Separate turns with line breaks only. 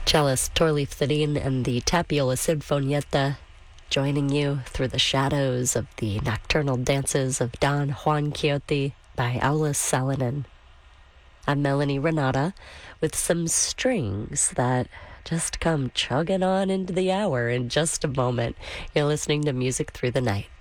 Cellist Torleif Thedin and the Tapiola Sinfonietta, joining you through the shadows of the nocturnal dances of Don Juan Quixote by Aulis Salonen. I'm Melanie Renata with some strings that just come chugging on into the hour in just a moment. You're listening to Music Through the Night.